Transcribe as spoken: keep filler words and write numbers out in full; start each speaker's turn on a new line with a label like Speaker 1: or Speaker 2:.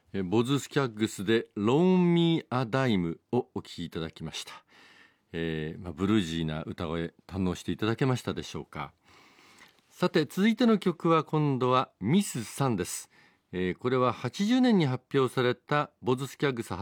Speaker 1: えボズスキャッグスで Loan Me a Dime をお聴きいただきました。えーまあ、ブルージーな歌声堪能していただけましたでしょうか。さて続いての曲は今度はミスさんです。えーこれははちじゅうねんに発表されたボズスキャッグス